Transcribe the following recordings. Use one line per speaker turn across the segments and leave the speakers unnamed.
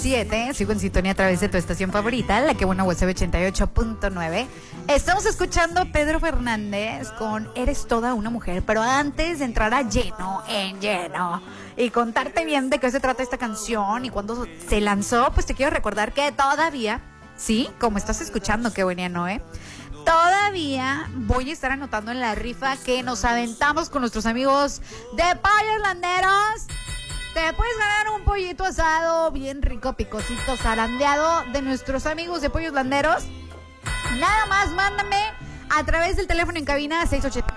7. Sigo en sintonía a través de tu estación favorita, la que buena USB 88.9. Estamos escuchando a Pedro Fernández con Eres toda una mujer. Pero antes de entrar a lleno y contarte bien de qué se trata esta canción y cuándo se lanzó, pues te quiero recordar que todavía, sí, como estás escuchando, qué buena, ¿no? Todavía voy a estar anotando en la rifa que nos aventamos con nuestros amigos de Pollos Landeros. Te puedes ganar un pollito asado bien rico, picosito, zarandeado de nuestros amigos de Pollos Landeros. Nada más mándame a través del teléfono en cabina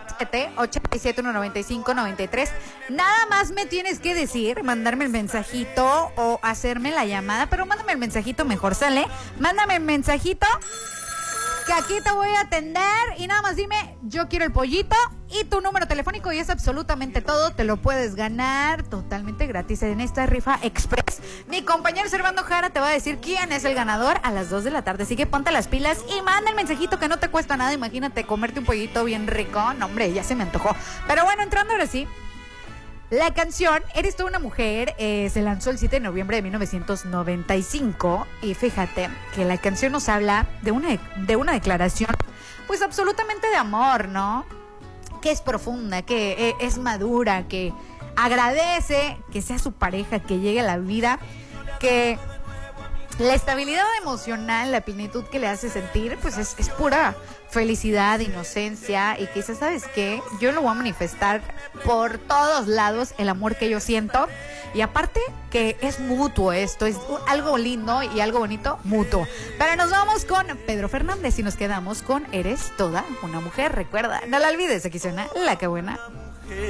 687-871-9593. Nada más me tienes que decir, mandarme el mensajito o hacerme la llamada, pero mándame el mensajito mejor, ¿sale? Mándame el mensajito que aquí te voy a atender y nada más dime, yo quiero el pollito y tu número telefónico y es absolutamente todo. Te lo puedes ganar totalmente gratis en esta rifa express. Mi compañero Servando Jara te va a decir quién es el ganador a las 2 de la tarde, así que ponte las pilas y manda el mensajito que no te cuesta nada. Imagínate comerte un pollito bien rico. No, hombre, ya se me antojó. Pero bueno, entrando ahora sí, la canción Eres toda una mujer se lanzó el 7 de noviembre de 1995 y fíjate que la canción nos habla de una declaración pues absolutamente de amor, ¿no? Que es profunda, que es madura, que agradece que sea su pareja, que llegue a la vida, que la estabilidad emocional, la plenitud que le hace sentir, pues es pura felicidad, inocencia y que dice, ¿sabes qué? Yo lo voy a manifestar por todos lados, el amor que yo siento. Y aparte que es mutuo esto, es algo lindo y algo bonito, mutuo. Pero nos vamos con Pedro Fernández y nos quedamos con Eres toda una mujer. Recuerda, no la olvides, aquí suena La Que Buena.